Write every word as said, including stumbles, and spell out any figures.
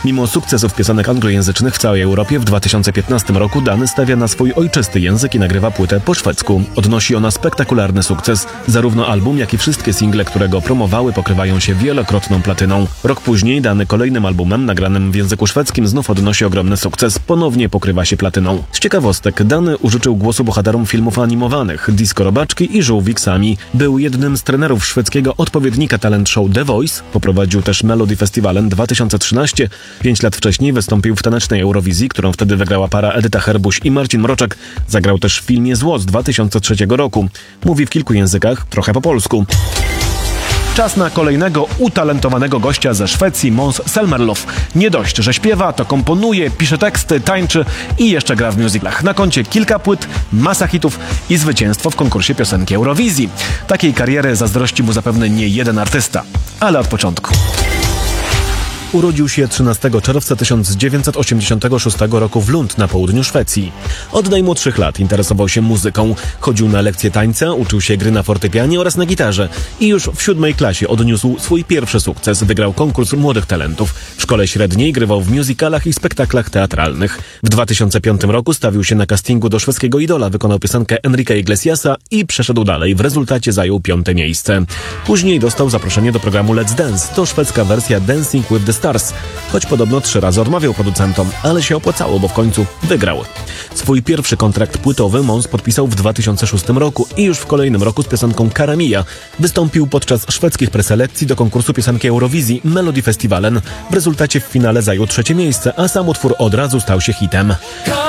Mimo sukcesów piosenek anglojęzycznych w całej Europie w dwa tysiące piętnastym roku Dany stawia na swój ojczysty język i nagrywa płytę po szwedzku. Odnosi ona spektakularny sukces. Zarówno album, jak i wszystkie single, które go promowały, pokrywają się wielokrotną platyną. Rok później Dany kolejnym albumem nagranym w języku szwedzkim znów odnosi ogromny sukces. Ponownie pokrywa się platyną. Z ciekawostek Dany użyczył głosu bohaterom filmów animowanych Disco Robaczki i Żółwik Sami. Był jednym z trenerów szwedzkiego odpowiednika talent show The Voice. Poprowadził też Melody Festivalen dwa tysiące trzynasty. Pięć lat wcześniej wystąpił w tanecznej Eurowizji, którą wtedy wygrała para Edyta Herbuś i Marcin Mroczek. Zagrał też w filmie Zło z dwa tysiące trzeciego roku. Mówi w kilku językach, trochę po polsku. Czas na kolejnego utalentowanego gościa ze Szwecji, Måns Zelmerlöw. Nie dość, że śpiewa, to komponuje, pisze teksty, tańczy i jeszcze gra w musicalach. Na koncie kilka płyt, masa hitów i zwycięstwo w konkursie piosenki Eurowizji. Takiej kariery zazdrości mu zapewne nie jeden artysta, ale od początku. Urodził się trzynastego czerwca tysiąc dziewięćset osiemdziesiątego szóstego roku w Lund na południu Szwecji. Od najmłodszych lat interesował się muzyką. Chodził na lekcje tańca, uczył się gry na fortepianie oraz na gitarze. I już w siódmej klasie odniósł swój pierwszy sukces. Wygrał konkurs młodych talentów. W szkole średniej grywał w musicalach i spektaklach teatralnych. W dwa tysiące piątym roku stawił się na castingu do szwedzkiego idola, wykonał piosenkę Enrica Iglesiasa i przeszedł dalej. W rezultacie zajął piąte miejsce. Później dostał zaproszenie do programu Let's Dance. To szwedzka wersja Dancing with the Stars, choć podobno trzy razy odmawiał producentom, ale się opłacało, bo w końcu wygrał. Swój pierwszy kontrakt płytowy Måns podpisał w dwa tysiące szóstym roku i już w kolejnym roku z piosenką Cara Mia wystąpił podczas szwedzkich preselekcji do konkursu piosenki Eurowizji Melody Festivalen. W rezultacie w finale zajął trzecie miejsce, a sam utwór od razu stał się hitem.